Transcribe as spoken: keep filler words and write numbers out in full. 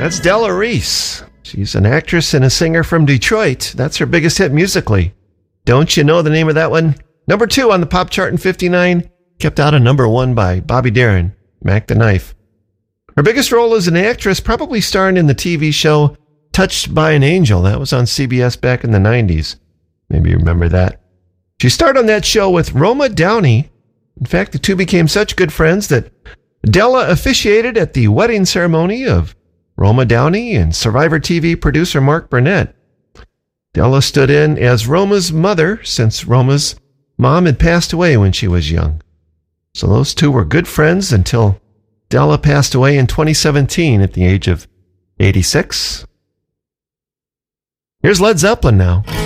That's Della Reese. She's an actress and a singer from Detroit. That's her biggest hit musically. Don't you know the name of that one? Number two on the pop chart in fifty-nine, kept out of number one by Bobby Darin, Mac the Knife. Her biggest role as an actress, probably starring in the T V show Touched by an Angel. That was on C B S back in the nineties. Maybe you remember that. She starred on that show with Roma Downey. In fact, the two became such good friends that Della officiated at the wedding ceremony of Roma Downey and Survivor T V producer Mark Burnett. Della stood in as Roma's mother since Roma's mom had passed away when she was young. So those two were good friends until Della passed away in twenty seventeen at the age of eighty-six. Here's Led Zeppelin now.